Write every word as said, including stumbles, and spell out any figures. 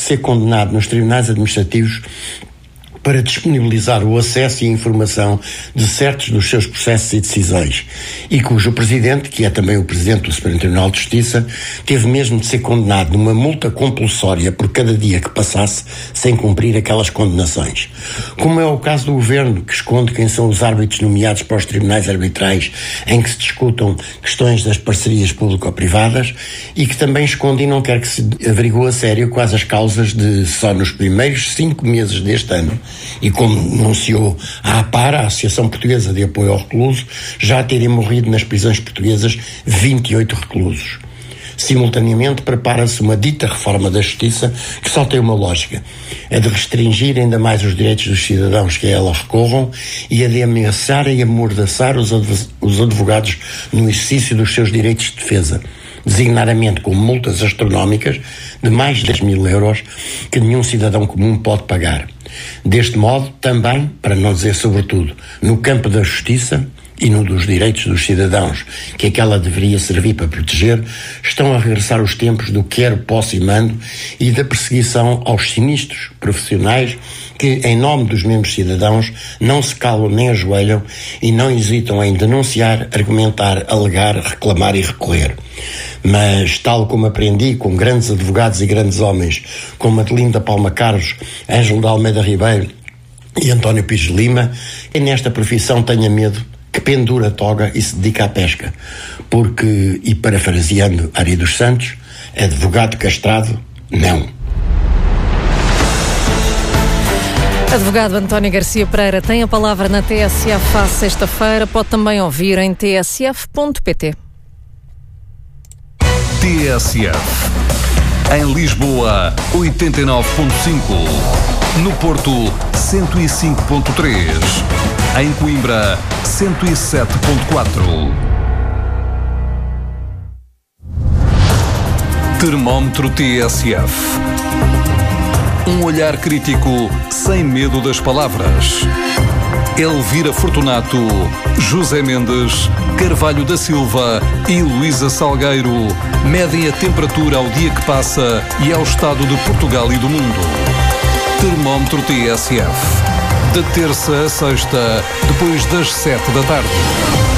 ser condenado nos tribunais administrativos para disponibilizar o acesso e a informação de certos dos seus processos e decisões, e cujo presidente, que é também o presidente do Supremo Tribunal de Justiça, teve mesmo de ser condenado numa multa compulsória por cada dia que passasse sem cumprir aquelas condenações. Como é o caso do Governo, que esconde quem são os árbitros nomeados para os tribunais arbitrais em que se discutam questões das parcerias público-privadas, e que também esconde e não quer que se averigue a sério quais as causas de, só nos primeiros cinco meses deste ano, e como denunciou a APAR, a Associação Portuguesa de Apoio ao Recluso, já terem morrido nas prisões portuguesas vinte e oito reclusos. Simultaneamente, prepara-se uma dita reforma da Justiça que só tem uma lógica: a de restringir ainda mais os direitos dos cidadãos que a ela recorram e a de ameaçar e amordaçar os, adv- os advogados no exercício dos seus direitos de defesa, designadamente com multas astronómicas de mais de dez mil euros que nenhum cidadão comum pode pagar. Deste modo, também, para não dizer sobretudo, no campo da justiça e no dos direitos dos cidadãos, que aquela deveria servir para proteger, estão a regressar os tempos do quero, posso e mando e da perseguição aos sinistros profissionais que, em nome dos mesmos cidadãos, não se calam nem ajoelham e não hesitam em denunciar, argumentar, alegar, reclamar e recorrer. Mas, tal como aprendi com grandes advogados e grandes homens, como Adelinda Palma Carlos, Ângelo de Almeida Ribeiro e António Pires de Lima, quem nesta profissão tenha medo, que pendura a toga e se dedica à pesca, porque, e parafraseando Ari dos Santos, advogado castrado, não. Advogado António Garcia Pereira tem a palavra na T S F à sexta-feira. Pode também ouvir em t s f ponto p t. T S F. Em Lisboa, oitenta e nove ponto cinco. No Porto, cento e cinco ponto três. Em Coimbra, cento e sete ponto quatro. Termómetro T S F. Um olhar crítico sem medo das palavras. Elvira Fortunato, José Mendes, Carvalho da Silva e Luísa Salgueiro medem a temperatura ao dia que passa e ao estado de Portugal e do mundo. Termómetro T S F. De terça a sexta, depois das sete da tarde.